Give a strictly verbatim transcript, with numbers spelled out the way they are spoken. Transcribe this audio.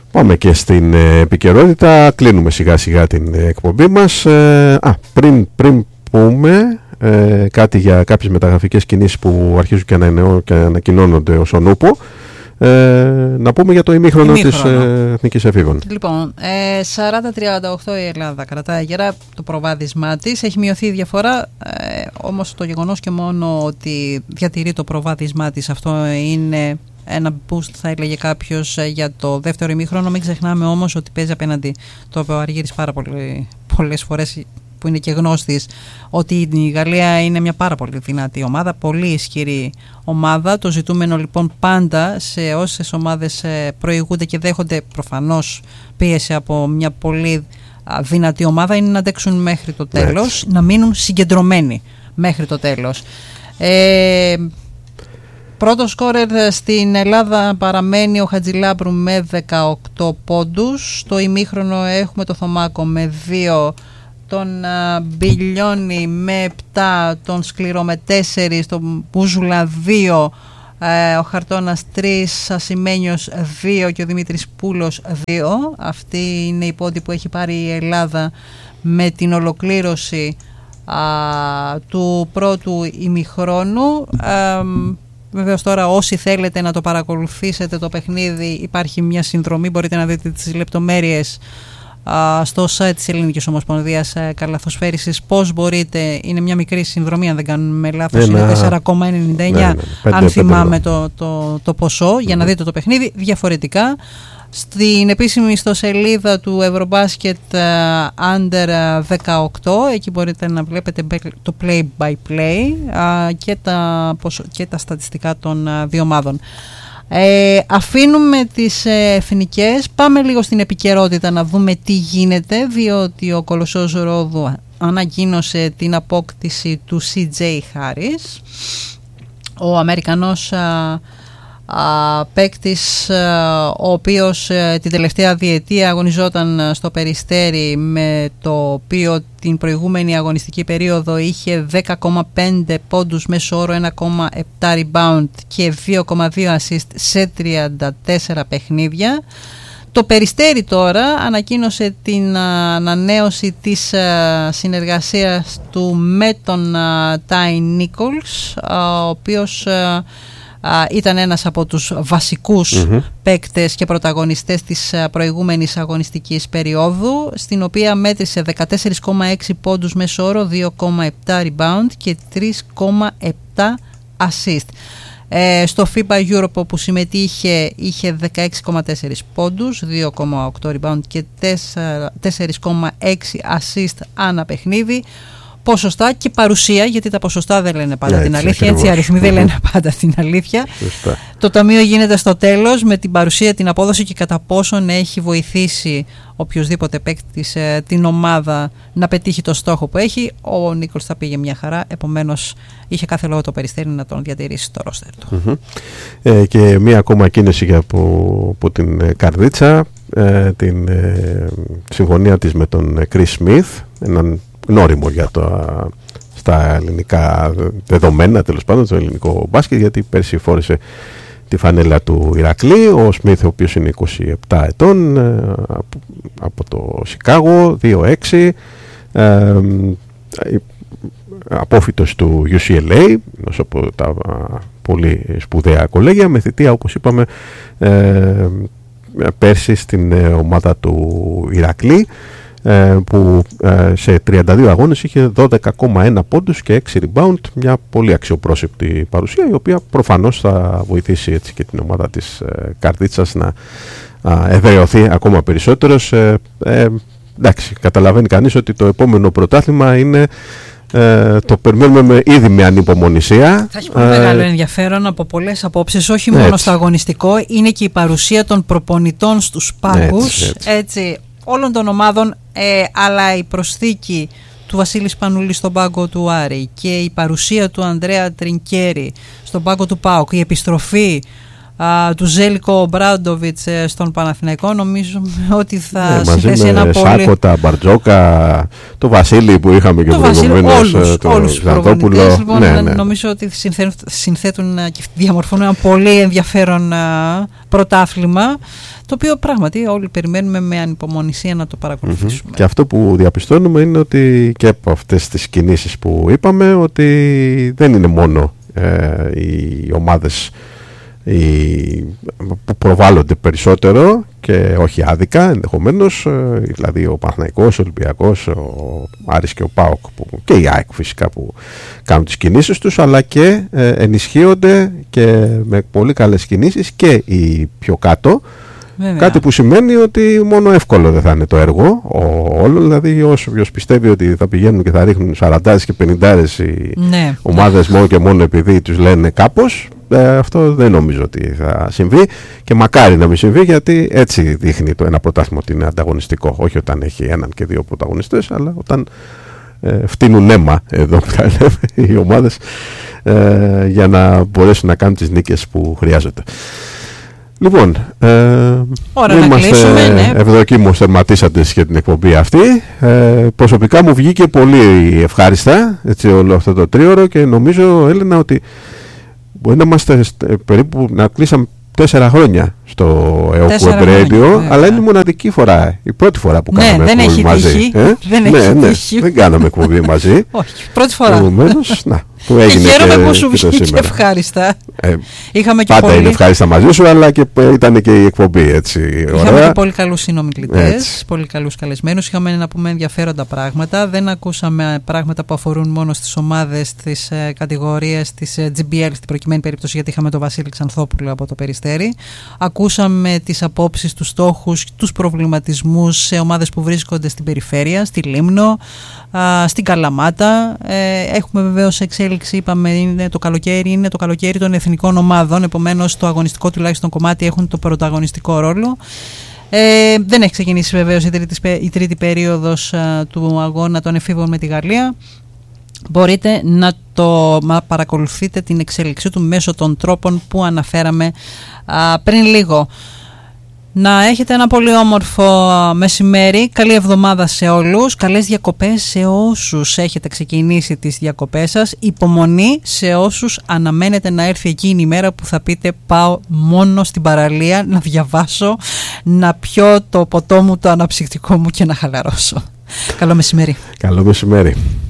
Πάμε και στην ε, επικαιρότητα. Κλείνουμε σιγά σιγά την ε, εκπομπή μας. Ε, α, πριν, πριν πούμε ε, κάτι για κάποιες μεταγραφικές κινήσεις που αρχίζουν και, ανανεώ, και ανακοινώνονται ως ο νούπο, ε, να πούμε για το ημίχρονο, ημίχρονο. της ε, Εθνικής Εφήβων. Λοιπόν, ε, σαράντα τριάντα οκτώ η Ελλάδα κρατάει γερά το προβάδισμά της. Έχει μειωθεί η διαφορά, ε, όμως το γεγονός και μόνο ότι διατηρεί το προβάδισμά της, αυτό είναι ένα boost, θα έλεγε κάποιος, για το δεύτερο ημίχρονο. Μην ξεχνάμε όμως ότι παίζει απέναντι, το είπε ο Αργύρης πάρα πολύ, πολλές φορές, που είναι και γνώστης, ότι η Γαλλία είναι μια πάρα πολύ δυνατή ομάδα, πολύ ισχυρή ομάδα. Το ζητούμενο λοιπόν πάντα σε όσες ομάδες προηγούνται και δέχονται προφανώς πίεση από μια πολύ δυνατή ομάδα είναι να αντέξουν μέχρι το τέλος, να μείνουν συγκεντρωμένοι μέχρι το τέλος. Ε, Πρώτο σκόρερ στην Ελλάδα παραμένει ο Χατζηλάμπρου με δεκαοκτώ πόντους. Στο ημίχρονο έχουμε το Θωμάκο με δύο, τον Μπιλιόνι με επτά, τον Σκληρό με τέσσερα, τον Μπούζουλα δύο, ο Χαρτώνας τρία, Ασημένιος δύο και ο Δημήτρης Πούλος δύο. Αυτή είναι η πόντη που έχει πάρει η Ελλάδα με την ολοκλήρωση α, του πρώτου ημιχρόνου. Α, Βεβαίως τώρα όσοι θέλετε να το παρακολουθήσετε το παιχνίδι, υπάρχει μια συνδρομή, μπορείτε να δείτε τις λεπτομέρειες α, στο site της Ελληνικής Ομοσπονδίας Καλαθοσφαίρισης. Πώς μπορείτε, είναι μια μικρή συνδρομή αν δεν κάνουμε λάθος, είναι τέσσερα κόμμα ενενήντα εννιά ναι, ναι, ναι. αν θυμάμαι το, το, το ποσό, mm-hmm. για να δείτε το παιχνίδι διαφορετικά. Στην επίσημη ιστοσελίδα του Ευρωμπάσκετ uh, Under δεκαοκτώ, εκεί μπορείτε να βλέπετε το play by play uh, και, τα, και τα στατιστικά των uh, δύο ομάδων. Ε, αφήνουμε τις ε, εθνικές, πάμε λίγο στην επικαιρότητα να δούμε τι γίνεται, διότι ο Κολοσσός Ρόδου ανακοίνωσε την απόκτηση του Σι Τζέι Harris, ο Αμερικανός uh, Uh, παίκτης uh, ο οποίος uh, την τελευταία διετία αγωνιζόταν uh, στο Περιστέρι, με το οποίο την προηγούμενη αγωνιστική περίοδο είχε δέκα κόμμα πέντε πόντους μέσο όρο, ένα κόμμα επτά rebound και δύο κόμμα δύο assist σε τριάντα τέσσερα παιχνίδια. Το Περιστέρι τώρα ανακοίνωσε την uh, ανανέωση της uh, συνεργασίας του με τον Τάι Νίκολς, ο οποίος uh, Uh, ήταν ένας από τους βασικούς mm-hmm. παίκτες και πρωταγωνιστές της uh, προηγούμενης αγωνιστικής περίοδου, στην οποία μέτρησε δεκατέσσερα κόμμα έξι πόντους μέσο όρο, δύο κόμμα επτά rebound και τρία κόμμα επτά assist. Ε, στο FIBA Europe όπου συμμετείχε είχε δεκαέξι κόμμα τέσσερα πόντους, δύο κόμμα οκτώ rebound και τέσσερα κόμμα έξι assist ανά παιχνίδι. Ποσοστά και παρουσία, γιατί τα ποσοστά δεν λένε πάντα yeah, την αλήθεια, έτσι οι αριθμοί δεν λένε πάντα την αλήθεια. Φωστά. Το ταμείο γίνεται στο τέλος με την παρουσία, την απόδοση και κατά πόσον έχει βοηθήσει οποιοσδήποτε παίκτης ε, την ομάδα να πετύχει το στόχο που έχει. Ο Νίκολς θα πήγε μια χαρά, επομένως είχε κάθε λόγο το Περιστέρι να τον διατηρήσει στο ρόστερ του. Mm-hmm. Ε, και μια ακόμα κίνηση για από, από την Καρδίτσα, ε, την ε, συμφωνία της με τον Chris Smith, έναν γνώριμο για το, στα ελληνικά δεδομένα, τέλος πάντων, στο ελληνικό μπάσκετ, γιατί πέρσι φόρησε τη φανέλα του Ηρακλή. Ο Σμιθ, ο οποίος είναι είκοσι επτά ετών, από, από το Σικάγο, δύο έξι, ε, απόφοιτος του γιου σι ελ έι, ενός από τα πολύ σπουδαία κολέγια, με θητεία, όπως είπαμε, ε, πέρσι στην ομάδα του Ηρακλή, που σε τριάντα δύο αγώνες είχε δώδεκα κόμμα ένα πόντους και έξι rebound, μια πολύ αξιοπρόσεπτη παρουσία, η οποία προφανώς θα βοηθήσει έτσι και την ομάδα της Καρδίτσας να εδραιωθεί ακόμα περισσότερο. Ε, ε, εντάξει, καταλαβαίνει κανείς ότι το επόμενο πρωτάθλημα είναι Ε, το περιμένουμε με, ήδη με ανυπομονησία. Θα έχει πολύ ε, μεγάλο ενδιαφέρον από πολλές απόψεις, όχι μόνο έτσι. Στο αγωνιστικό, είναι και η παρουσία των προπονητών στους πάγκους, έτσι, έτσι. έτσι όλων των ομάδων, ε, αλλά η προσθήκη του Βασίλη Σπανούλη στον πάγκο του Άρη και η παρουσία του Ανδρέα Τρινκέρι στον πάγκο του ΠΑΟΚ, η επιστροφή α, του Ζέλικο Μπράντοβιτς στον Παναθηναϊκό, νομίζω ότι θα ναι, συνθέσει ένα πολύ... Σάκοτα, Μπαρτζόκα, το Βασίλη που είχαμε και προηγουμένως, όλους τους προπονητές, λοιπόν, ναι, ναι. Νομίζω ότι συνθέτουν, συνθέτουν και διαμορφώνουν ένα πολύ ενδιαφέρον α, πρωτάθλημα, το οποίο πράγματι όλοι περιμένουμε με ανυπομονησία να το παρακολουθήσουμε. Mm-hmm. Και αυτό που διαπιστώνουμε είναι ότι και από αυτές τις κινήσεις που είπαμε, ότι δεν είναι μόνο ε, οι ομάδες οι, που προβάλλονται περισσότερο και όχι άδικα ενδεχομένως, ε, δηλαδή ο Παναθηναϊκός, ο Ολυμπιακός, ο Άρης και ο ΠΑΟΚ που, και η ΑΕΚ φυσικά που κάνουν τις κινήσεις τους, αλλά και ε, ενισχύονται και με πολύ καλές κινήσεις και οι πιο κάτω. Βέβαια. Κάτι που σημαίνει ότι μόνο εύκολο δεν θα είναι το έργο ο, όλο, δηλαδή όποιος πιστεύει ότι θα πηγαίνουν και θα ρίχνουν σαραντάρες και πενηντάρες οι ναι. ομάδες μόνο και μόνο επειδή τους λένε κάπως, ε, αυτό δεν νομίζω ότι θα συμβεί και μακάρι να μην συμβεί, γιατί έτσι δείχνει το ένα πρωτάθλημα ότι είναι ανταγωνιστικό, όχι όταν έχει έναν και δύο πρωταγωνιστές, αλλά όταν ε, φτύνουν αίμα εδώ που τα λέμε οι ομάδες ε, για να μπορέσουν να κάνουν τις νίκες που χρειάζονται. Λοιπόν, ε, είμαστε κλείσουμε, ναι. ευδοκίμως τερματίσαντες για την εκπομπή αυτή. Ε, προσωπικά μου βγήκε πολύ ευχάριστα έτσι, όλο αυτό το τρίωρο και νομίζω, Έλενα, ότι μπορεί να είμαστε περίπου να κλείσαμε τέσσερα χρόνια στο ΕΟΚ Web Radio, αλλά είναι η μοναδική φορά, η πρώτη φορά που ναι, κάναμε δεν εκπομπή έχει μαζί. Τύχη, ε? δεν ναι, έχει ναι, τύχη. δεν κάναμε εκπομπή μαζί. Όχι, πρώτη φορά. Να, που έγινε και χαίρομαι και, που σου και βγήκε ευχάριστα. Ε, Είχαμε και πάντα πολύ... είναι ευχάριστα μαζί σου, αλλά και ήταν και η εκπομπή έτσι. Είχαμε ωραία. και πολύ καλούς συνομιλητές, πολύ καλούς καλεσμένους. Είχαμε να πούμε ενδιαφέροντα πράγματα. Δεν ακούσαμε πράγματα που αφορούν μόνο στις ομάδες, τις ε, κατηγορίες της ε, τζι μπι ελ στην προκειμένη περίπτωση, γιατί είχαμε τον Βασίλη Ξανθόπουλο από το Περιστέρι. Ακούσαμε τις απόψεις, τους στόχους, τους προβληματισμούς σε ομάδες που βρίσκονται στην περιφέρεια, στη Λίμνο, α, στην Καλαμάτα. Ε, έχουμε βεβαίως εξέλιξη, είπαμε, είναι το καλοκαίρι, είναι το καλοκαίρι των εθνικών ομάδων, επομένως το αγωνιστικό τουλάχιστον κομμάτι έχουν το πρωταγωνιστικό ρόλο. Ε, δεν έχει ξεκινήσει βεβαίως η τρίτη, η τρίτη περίοδος α, του αγώνα των εφήβων με τη Γαλλία. Μπορείτε να το να παρακολουθείτε την εξέλιξή του μέσω των τρόπων που αναφέραμε α, πριν λίγο. Να έχετε ένα πολύ όμορφο μεσημέρι, καλή εβδομάδα σε όλους, καλές διακοπές σε όσους έχετε ξεκινήσει τις διακοπές σας, υπομονή σε όσους αναμένετε να έρθει εκείνη η μέρα που θα πείτε πάω μόνο στην παραλία να διαβάσω, να πιω το ποτό μου, το αναψυκτικό μου και να χαλαρώσω. Καλό μεσημέρι. Καλό μεσημέρι.